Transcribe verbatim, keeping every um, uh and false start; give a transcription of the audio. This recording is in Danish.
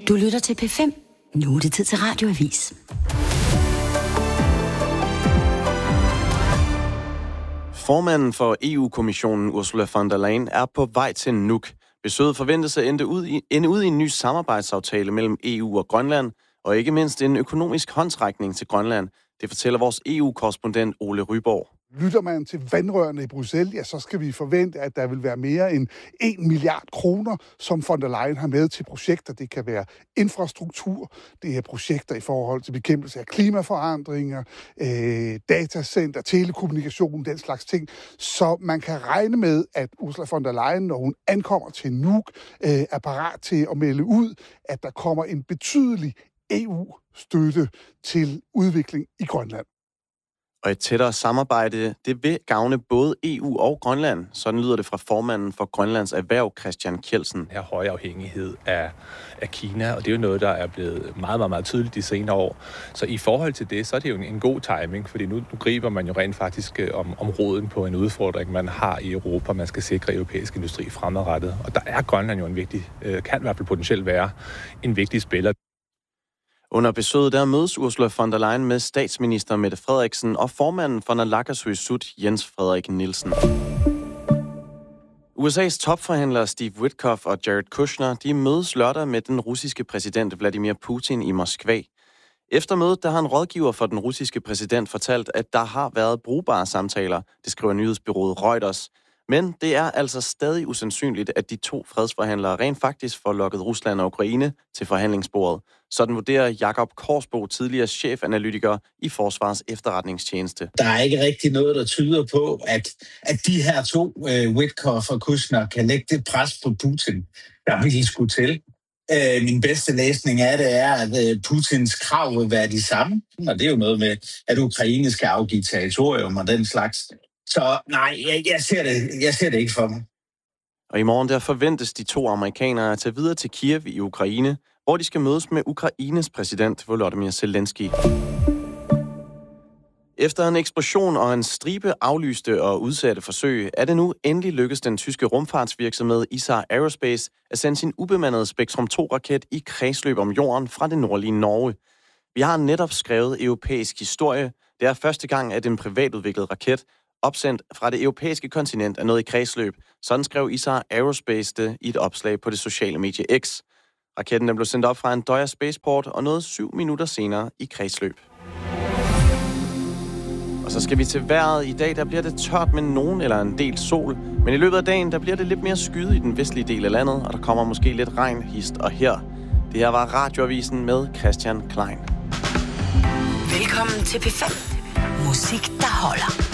Du lytter til P fem. Nu er det tid til Radioavis. Formanden for E U-kommissionen Ursula von der Leyen er på vej til Nuuk. Besøget forventes at ende ud, i, ende ud i en ny samarbejdsaftale mellem E U og Grønland, og ikke mindst en økonomisk håndsrækning til Grønland. Det fortæller vores E U-korrespondent Ole Ryborg. Lytter man til vandrørene i Bruxelles, ja, så skal vi forvente, at der vil være mere end en milliard kroner, som von der Leyen har med til projekter. Det kan være infrastruktur, det er projekter i forhold til bekæmpelse af klimaforandringer, øh, datacenter, telekommunikation, den slags ting. Så man kan regne med, at Ursula von der Leyen, når hun ankommer til Nuuk, øh, er parat til at melde ud, at der kommer en betydelig E U-støtte til udvikling i Grønland. Og et tættere samarbejde, det vil gavne både E U og Grønland. Sådan lyder det fra formanden for Grønlands Erhverv, Christian Kjeldsen. Her høj afhængighed af, af Kina, og det er jo noget, der er blevet meget, meget, meget tydeligt de senere år. Så i forhold til det, så er det jo en, en god timing, fordi nu, nu griber man jo rent faktisk om, om roden på en udfordring, man har i Europa. Man skal sikre europæisk industri fremadrettet. Og der er Grønland jo en vigtig, kan i hvert fald potentielt være en vigtig spiller. Under besøget der mødes Ursula von der Leyen med statsminister Mette Frederiksen og formanden for Naalakkersuisut, Jens Frederik Nielsen. U S A's topforhandlere Steve Witkoff og Jared Kushner, de mødes lørdag med den russiske præsident Vladimir Putin i Moskva. Efter mødet, der har en rådgiver for den russiske præsident fortalt, at der har været brugbare samtaler, det skriver nyhedsbureauet Reuters. Men det er altså stadig usandsynligt, at de to fredsforhandlere rent faktisk får lokket Rusland og Ukraine til forhandlingsbordet. Sådan vurderer Jakob Korsbo, tidligere chefanalytiker i Forsvars Efterretningstjeneste. Der er ikke rigtig noget, der tyder på, at, at de her to, uh, Witkoff og Kushner, kan lægge det pres på Putin, der virkelig skulle til. Uh, min bedste læsning af det er, at uh, Putins krav vil være de samme. Og det er jo noget med, at Ukraine skal afgive territorium og den slags. Så nej, jeg, jeg, ser det, jeg ser det ikke for mig. Og i morgen der forventes de to amerikanere at tage videre til Kiev i Ukraine, hvor de skal mødes med Ukraines præsident Volodymyr Zelensky. Efter en eksplosion og en stribe aflyste og udsatte forsøg, er det nu endelig lykkedes den tyske rumfartsvirksomhed I S A Aerospace at sende sin ubemandede Spektrum to-raket i kredsløb om jorden fra det nordlige Norge. Vi har netop skrevet europæisk historie. Det er første gang, at en privatudviklet raket opsendt fra det europæiske kontinent er nået i kredsløb. Sådan skrev I S A Aerospace det i et opslag på det sociale medie X. Raketten den blev sendt op fra en Døjer Spaceport og nåede syv minutter senere i kredsløb. Og så skal vi til vejret. I dag der bliver det tørt med nogen eller en del sol. Men i løbet af dagen der bliver det lidt mere skyet i den vestlige del af landet, og der kommer måske lidt regn hist og her. Det her var Radioavisen med Christian Klein. Velkommen til P fem. Musik, der holder.